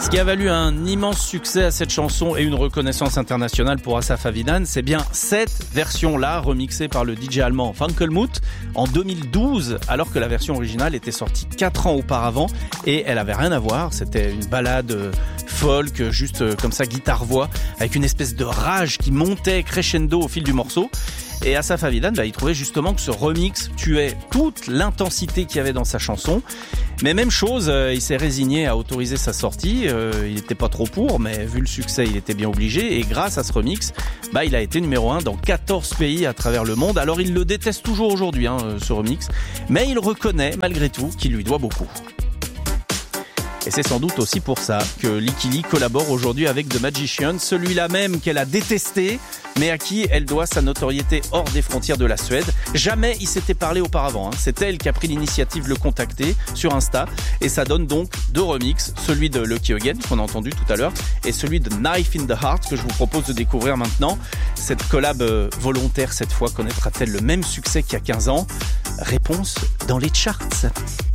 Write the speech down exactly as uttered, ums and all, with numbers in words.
Ce qui a valu un immense succès à cette chanson et une reconnaissance internationale pour Asaf Avidan, c'est bien cette version-là, remixée par le D J allemand Funkelmut en deux mille douze, alors que la version originale était sortie quatre ans auparavant et elle avait rien à voir. C'était une ballade folk, juste comme ça, guitare-voix, avec une espèce de rage qui montait crescendo au fil du morceau. Et Asaf Avidan, bah, il trouvait justement que ce remix tuait toute l'intensité qu'il y avait dans sa chanson. Mais même chose, euh, il s'est résigné à autoriser sa sortie. Euh, il n'était pas trop pour, mais vu le succès, il était bien obligé. Et grâce à ce remix, bah, il a été numéro un dans quatorze pays à travers le monde. Alors il le déteste toujours aujourd'hui, hein, ce remix. Mais il reconnaît malgré tout qu'il lui doit beaucoup. Et c'est sans doute aussi pour ça que Lykke Li collabore aujourd'hui avec The Magicians, celui-là même qu'elle a détesté, mais à qui elle doit sa notoriété hors des frontières de la Suède. Jamais il s'était parlé auparavant, hein. C'est elle qui a pris l'initiative de le contacter sur Insta, et ça donne donc deux remixes, celui de Lucky Again, qu'on a entendu tout à l'heure, et celui de Knife in the Heart, que je vous propose de découvrir maintenant. Cette collab volontaire, cette fois, connaîtra-t-elle le même succès qu'il y a quinze ans ? Réponse dans les charts.